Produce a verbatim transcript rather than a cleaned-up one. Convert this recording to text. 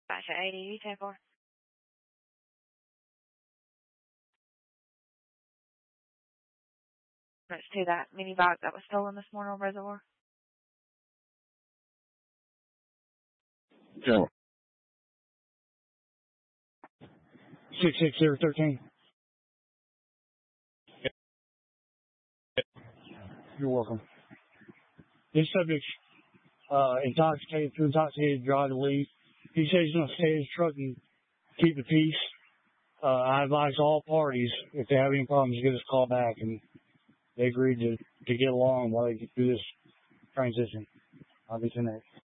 Gotcha, eighty, ten four. Let's do that mini bike that was stolen this morning on Reservoir. Joe. six six zero one three. You're welcome. This subject's uh, intoxicated, too intoxicated to drive to leave. He says he's going to stay in his truck and keep the peace. Uh, I advise all parties, if they have any problems, to give us a call back, and they agreed to, to get along while they do this transition. I'll be to next.